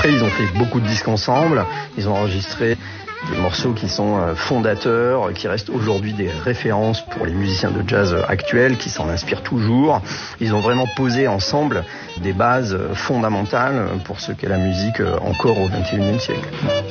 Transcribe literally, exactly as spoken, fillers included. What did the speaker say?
Après, ils ont fait beaucoup de disques ensemble. Ils ont enregistré des morceaux qui sont fondateurs, qui restent aujourd'hui des références pour les musiciens de jazz actuels, qui s'en inspirent toujours. Ils ont vraiment posé ensemble des bases fondamentales pour ce qu'est la musique encore au vingt et unième siècle.